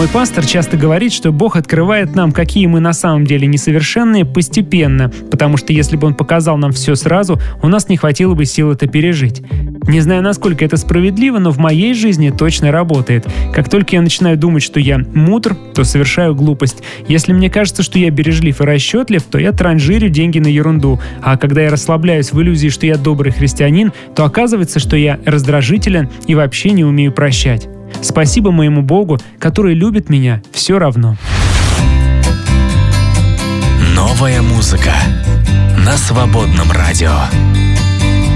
Мой пастор часто говорит, что Бог открывает нам, какие мы на самом деле несовершенные, постепенно, потому что если бы Он показал нам все сразу, у нас не хватило бы сил это пережить. Не знаю, насколько это справедливо, но в моей жизни точно работает. Как только я начинаю думать, что я мудр, то совершаю глупость. Если мне кажется, что я бережлив и расчетлив, то я транжирю деньги на ерунду. А когда я расслабляюсь в иллюзии, что я добрый христианин, то оказывается, что я раздражителен и вообще не умею прощать. Спасибо моему Богу, который любит меня все равно. Новая музыка на Свободном радио.